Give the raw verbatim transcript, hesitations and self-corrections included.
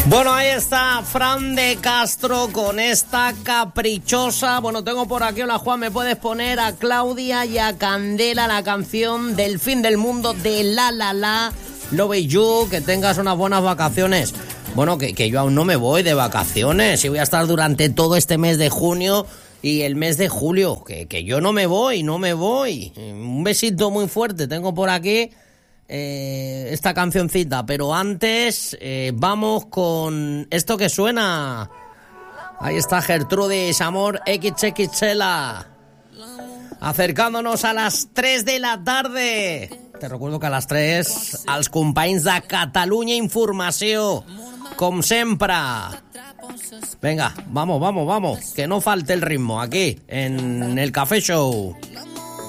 Bueno, ahí está Fran de Castro con esta caprichosa. Bueno, tengo por aquí, hola Juan, ¿me puedes poner a Claudia y a Candela la canción del fin del mundo de La La La, Love You? Que tengas unas buenas vacaciones. Bueno, que, que yo aún no me voy de vacaciones y voy a estar durante todo este mes de junio y el mes de julio. Que, que yo no me voy, no me voy. Un besito muy fuerte, tengo por aquí Eh, esta cancioncita, pero antes eh, vamos con esto que suena. Ahí está Gertrudis, Amor equis equis ele, acercándonos a las tres de la tarde. Te recuerdo que a las tres als companys de Catalunya Informació, com sempre. Venga, vamos, vamos, vamos, que no falte el ritmo aquí en el Café Show.